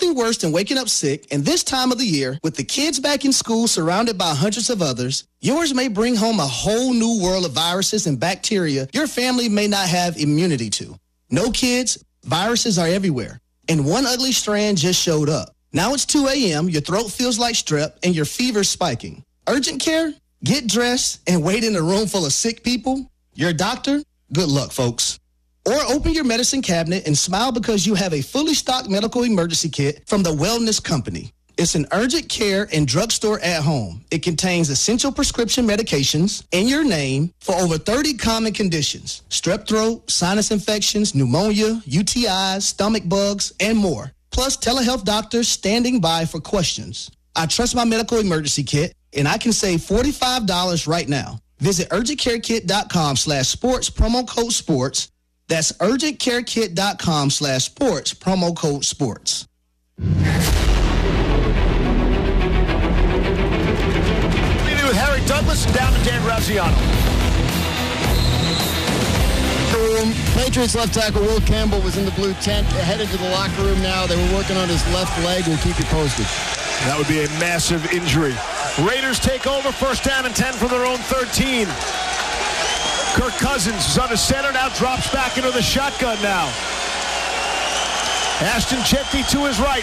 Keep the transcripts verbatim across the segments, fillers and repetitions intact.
nothing worse than waking up sick, and this time of the year, with the kids back in school surrounded by hundreds of others, yours may bring home a whole new world of viruses and bacteria your family may not have immunity to. No, kids, viruses are everywhere, and one ugly strand just showed up. Now it's two a.m., your throat feels like strep, and your fever's spiking. Urgent care? Get dressed and wait in a room full of sick people? Your doctor? Good luck, folks. Or open your medicine cabinet and smile because you have a fully stocked medical emergency kit from the Wellness Company. It's an urgent care and drugstore at home. It contains essential prescription medications in your name for over thirty common conditions: strep throat, sinus infections, pneumonia, U T Is, stomach bugs, and more. Plus telehealth doctors standing by for questions. I trust my medical emergency kit, and I can save forty-five dollars right now. Visit urgentcarekit.com slash sports, promo code sports. That's urgentcarekit.com slash sports, promo code sports. With Harry Douglas and down to Dan Graziano. Um, Patriots left tackle Will Campbell was in the blue tent, headed to the locker room now. They were working on his left leg. We'll keep you posted. That would be a massive injury. Raiders take over, first down and ten from their own thirteen. Kirk Cousins is under center, now drops back into the shotgun now. Ashton Jeanty to his right.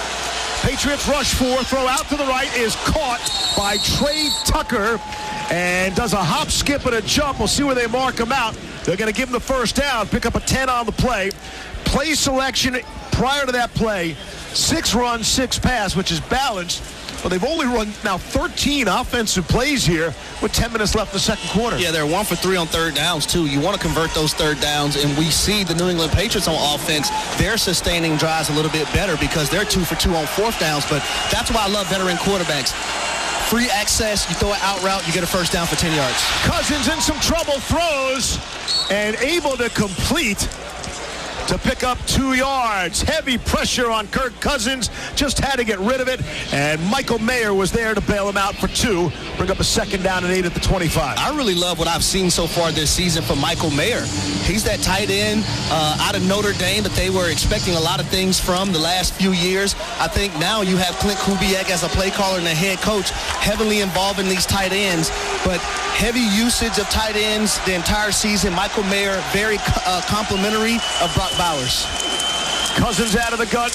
Patriots rush four, throw out to the right, is caught by Trey Tucker and does a hop, skip, and a jump. We'll see where they mark him out. They're going to give him the first down, pick up a ten on the play. Play selection prior to that play, six run, six pass, which is balanced. But they've only run now thirteen offensive plays here with ten minutes left in the second quarter. Yeah, they're one for three on third downs, too. You want to convert those third downs, and we see the New England Patriots on offense. They're sustaining drives a little bit better because they're two for two on fourth downs. But that's why I love veteran quarterbacks. Free access, you throw it out route, you get a first down for ten yards. Cousins in some trouble, throws, and able to complete to pick up two yards. Heavy pressure on Kirk Cousins. Just had to get rid of it. And Michael Mayer was there to bail him out for two. Bring up a second down and eight at the twenty-five. I really love what I've seen so far this season from Michael Mayer. He's that tight end uh, out of Notre Dame that they were expecting a lot of things from the last few years. I think now you have Clint Kubiak as a play caller and a head coach heavily involved in these tight ends. But heavy usage of tight ends the entire season. Michael Mayer, very uh, complimentary of Brock Bowers. Cousins out of the gun.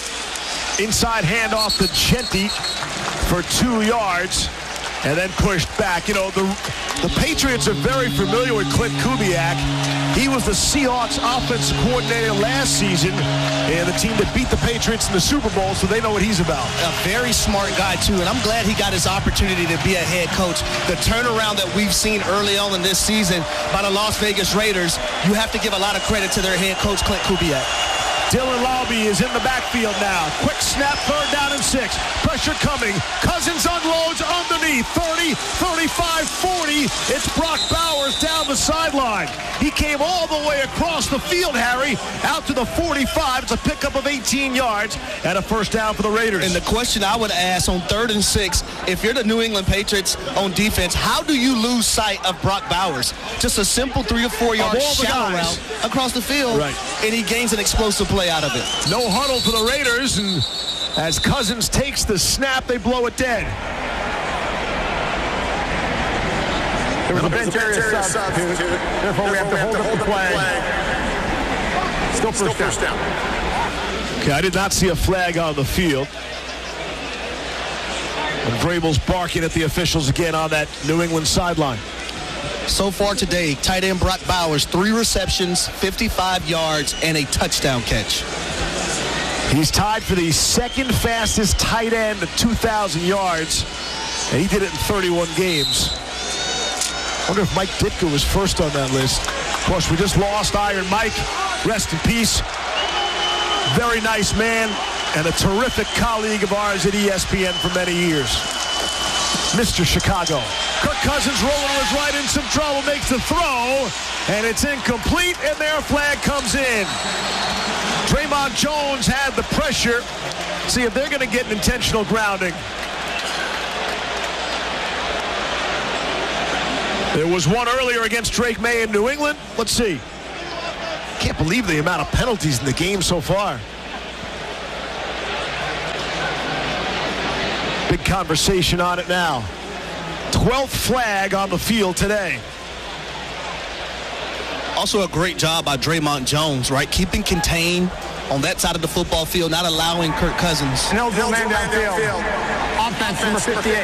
Inside handoff to Jeanty for two yards. And then pushed back. You know, the the Patriots are very familiar with Clint Kubiak. He was the Seahawks offensive coordinator last season and the team that beat the Patriots in the Super Bowl, so they know what he's about. A very smart guy, too, and I'm glad he got his opportunity to be a head coach. The turnaround that we've seen early on in this season by the Las Vegas Raiders, you have to give a lot of credit to their head coach, Clint Kubiak. Dylan Laube is in the backfield now. Quick snap, third down and six. Pressure coming. Cousins unloads underneath. thirty, thirty-five, forty. It's Brock Bowers down the sideline. He came all the way across the field, Harry, out to the forty-five. It's a pickup of eighteen yards and a first down for the Raiders. And the question I would ask on third and six, if you're the New England Patriots on defense, how do you lose sight of Brock Bowers? Just a simple three or four yard shallow route across the field, right, and he gains an explosive play out of it. No huddle for the Raiders, and as Cousins takes the snap, they blow it dead. There was a bench area substitute. Therefore, we have to hold up the flag. Still first down. Okay, I did not see a flag on the field. And Vrabel's barking at the officials again on that New England sideline. So far today, tight end Brock Bowers, three receptions, fifty-five yards, and a touchdown catch. He's tied for the second fastest tight end at two thousand yards, and he did it in thirty-one games. I wonder if Mike Ditka was first on that list. Of course, we just lost Iron Mike. Rest in peace. Very nice man and a terrific colleague of ours at E S P N for many years. Mister Chicago. Kirk Cousins rolling to his right in some trouble, makes the throw, and it's incomplete, and their flag comes in. Draymond Jones had the pressure. See if they're going to get an intentional grounding. There was one earlier against Drake May in New England. Let's see. Can't believe the amount of penalties in the game so far. Big conversation on it now. twelfth flag on the field today. Also a great job by Draymond Jones, right? Keeping contained on that side of the football field, not allowing Kirk Cousins. An eligible man downfield. Offense number fifty-eight.